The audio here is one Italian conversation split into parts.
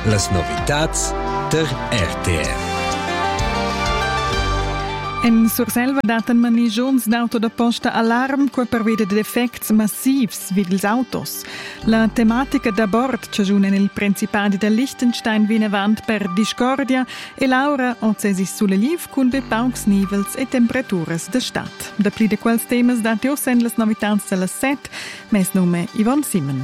Las novitats der RTR. En Surselva daten manigions d'auto da posta alarm quei prevede defects massivs vid ils autos. La tematica da bord ciagiuna nel Principadi da Liechtenstein viene avant per discordia e Laura ozzesi sulle liv cun be paucs nivels e temperaturas da stat. Da pli de quels temas date os en las novitats de las 7, mes nome Yvonne Simon.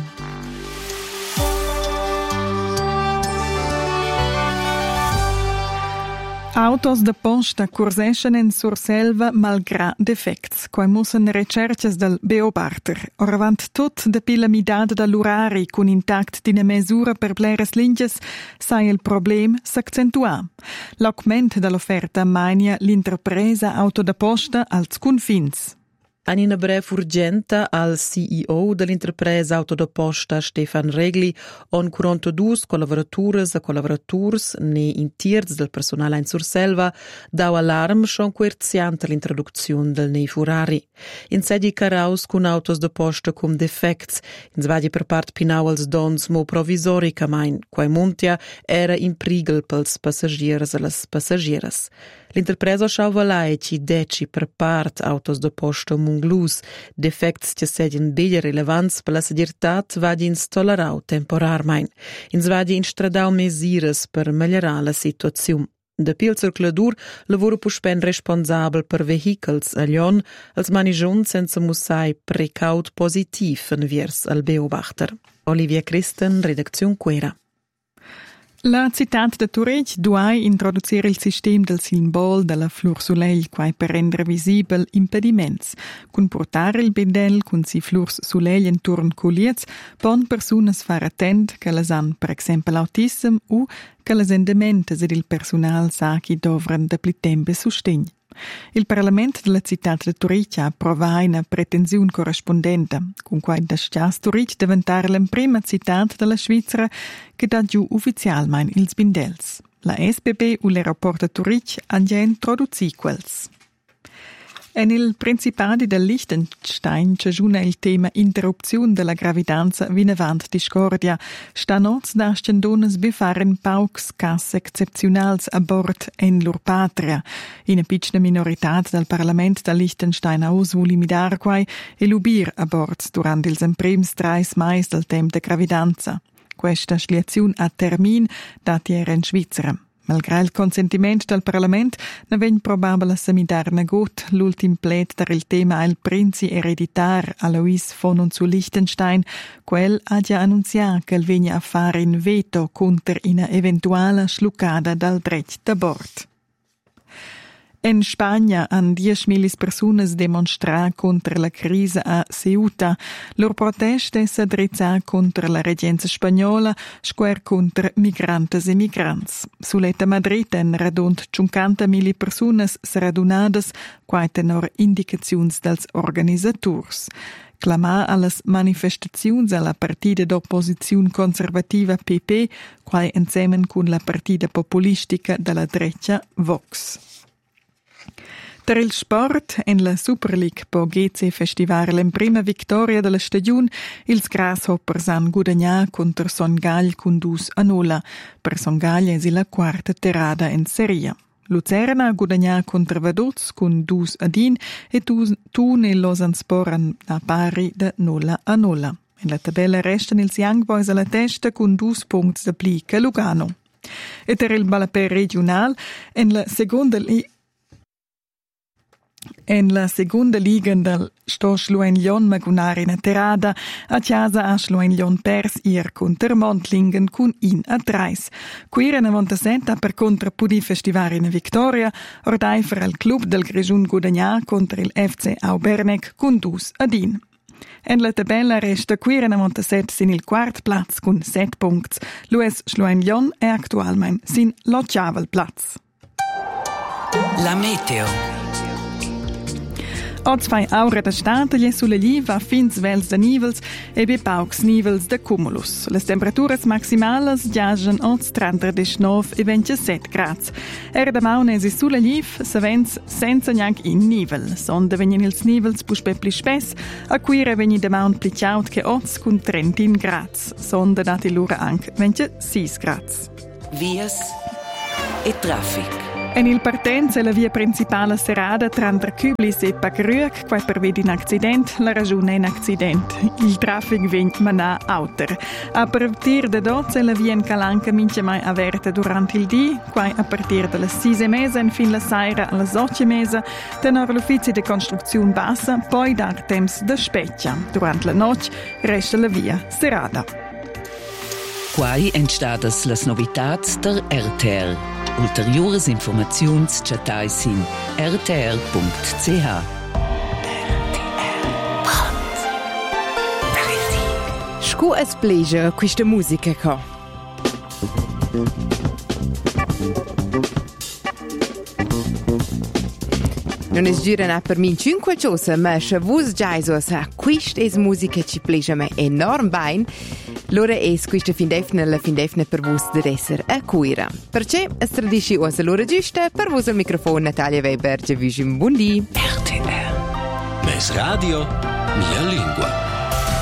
Autos da posta curseschen en Surselva malgrà defects, quai mussen recerches del Beobachter. Oravant tot de pila midada da l'urari cun intact d'ina mesura per bleras linges, sai il problem s'accentua. L'augment de l'offerta mania l'interpresa auto da posta als confins. En una brev urgenta al CEO dell'interpresa auto da posta Stefan Regli on 42 collaboratures e collaborators ne intiers del personale in Surselva dau alarm schon querziant l'introduzione del nei furari. In sedi caraus con autos da posta cum defects, in svadi per part pinau als dons mo provisoricamein, quai muntia era in prigel pels passagieres e las passagieres. L'interpresa schauvalai ci deci per part autos da posta munglus, defects che sedien bella relevants per la segirtat vadi instaularau temporarmein, ins vadi instradau mesires per migliorare la situazione. Da pil circuladur lavoro puspen responsabel per vehicles a Lyon, als manigion senza mussai precaut positiv en viers al Beobachter. Olivia Christen, Redaktion Quera. La città de Turet duai introducere il sistema del simbol della flor soleil quai per rendere visibel impediments. Cun portare il bindel cun si flurs soleil en turn culiets, pon personas far attent che las han per exempel autism u che las endementes ed il personal sa chi dovran da pli tempe sustegn. Il Parlamento della città de Turet ha approvato una pretensione corrispondente, con cui da Scias Turet diventare la prima città della Svizzera che dà giù ufficialmente ils bindels. La SBB u l'aeroport de Turet han già introdotto quels. En il Principadi del Liechtenstein ciagiuna il tema interrupzione della gravidanza vinavant discordia. Stanoz dascen donas befaren paucs cas exceptionals a bord en lur patria. Ina pitschna minoritat del Parlament del Liechtenstein aus vu limitar quai e lubir a bord durant ils emprems 3 mais del tem de gravidanza. Questa sliaziun a termin dat era in Svizzera. Malgrà il consentimento del Parlament, ne vegn probabile semidar negot l'ultim plet dar il tema al princi ereditar Alois von und zu Liechtenstein, quel ha già annunziato che vegna a fare in veto contro una eventuale schlucada dal dret da bord. En Spagna han 10.000 personas demonstrar contra la crisi a Ceuta. Lor proteste s'adrezza contra la regenza spagnola, square contra migrantes e migrants. Suletta Madrid en radont 50.000 personas sradunadas, quai tenor indicaziuns dels organisaturs. Clamar allas manifestaziuns alla partida d'opposiziun conservativa PP, quai ensemen cun la partida populistica della dreccia Vox. Per il sport, en la Super League po GC festivar l'emprima victoria della stagiun, ils Grasshoppers han guadagnà contro Songagl con 2-0. Per Songagl è la quarta terrada in serie. Lucerna ha guadagnà contro Vaduz con 2-1 e Thun e Lausanne-Sport han a pari da 0-0. In la tabella restano ils Young Boys alla testa con 2 punti da pli che Lugano. E per il Balapè regional, en la seconda liga del sto Schluenlion magunar in terrada, a casa a Schluenlion pers ier contra Montlingen con 1-3. Quira 97 per contra pudi festivare in vittoria, ordai per il club del Grigiun guadagnà contro il FC Aubernec con 2-1. En la tabella resta Quira 97 in il quart plaz con 7 punti. L'US Schluenlion è attualmente sin l'ottavel plaz. La meteo. Oz fai aura da stata gli sulle liva fins vels da nivels e be paucs nivels da cumulus. Les temperaturas maximales giagen oz 39 e 27 grads. Da maunes sulle liv se vens senza gnanc in nivel. Sonda venien ils nivels puspe pli spess, a quire veni da maun pli ciaut che oz cun 30 grads. Sonda dati lura anc 26 grads. Vias e traffic. En il partenza la via principale serada tra Cublis e Pacruc, quai pervedi un accident, la ragione è un accident. Il traffic vien manà auter. A partir de dozze la via in Calanca mince mai averta durante il dì, quai a partir de las 6:30 in fin la saira a las 8:30, tenor l'uffici de construzione bassa, poi dar temps de speccia. Durante la noche resta la via serada. Quai entstadas las novitats der RTR. Ulteriores informaziuns chatai sin rtr.ch. Scu es pleasure questa musica co. Non es gira per min 5 cosa, ma se vos già sa questa es musica ci pleasure me enorm bain. L'ora es questa la fin defne per vos de esser a cuira. Perché es tradisci osa l'ora giusta per vos al microfono Natalia Weber, vi buon dì. RTR. Mes radio, mia lingua.